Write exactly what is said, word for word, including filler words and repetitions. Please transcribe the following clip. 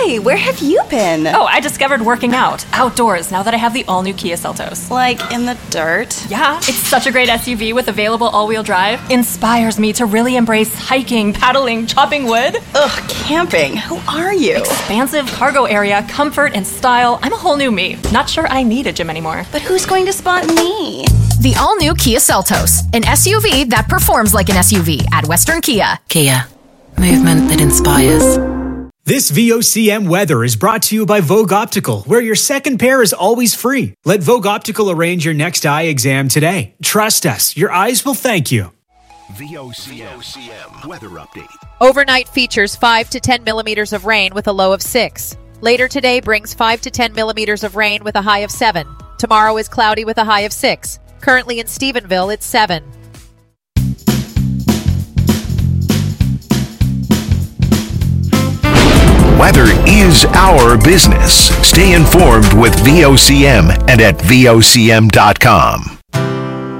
Hi, where have you been? Oh, I discovered working out outdoors now that I have the all-new Kia Seltos. Like in the dirt? Yeah, it's such a great S U V with available all-wheel drive. Inspires me to really embrace hiking, paddling, chopping wood. Ugh, camping. Who are you? Expansive cargo area, comfort and style. I'm a whole new me. Not sure I need a gym anymore. But who's going to spot me? The all-new Kia Seltos, an S U V that performs like an S U V at Western Kia. Kia, movement that inspires. This V O C M weather is brought to you by Vogue Optical, where your second pair is always free. Let Vogue Optical arrange your next eye exam today. Trust us, your eyes will thank you. V O C M weather update. Overnight features five to ten millimeters of rain with a low of six. Later today brings five to ten millimeters of rain with a high of seven. Tomorrow is cloudy with a high of six. Currently in Stephenville, it's seven. Weather is our business. Stay informed with V O C M and at V O C M dot com.